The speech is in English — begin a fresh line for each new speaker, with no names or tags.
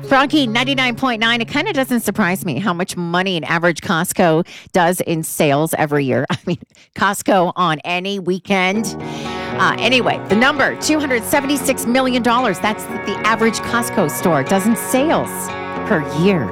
Froggy 99.9. It kind of doesn't surprise me how much money an average Costco does in sales every year. I mean, Costco on any weekend. Anyway, the number $276 million. That's the average Costco store does in sales per year.